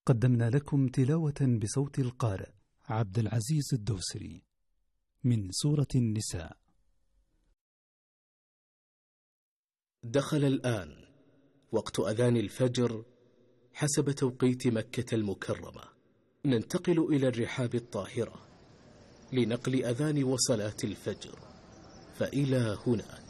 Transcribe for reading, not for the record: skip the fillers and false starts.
قدمنا لكم تلاوة بصوت القارئ عبد العزيز الدوسري من سورة النساء. دخل الآن وقت أذان الفجر حسب توقيت مكة المكرمة. ننتقل إلى الرحاب الطاهرة لنقل أذان وصلاة الفجر، فإلى هناك.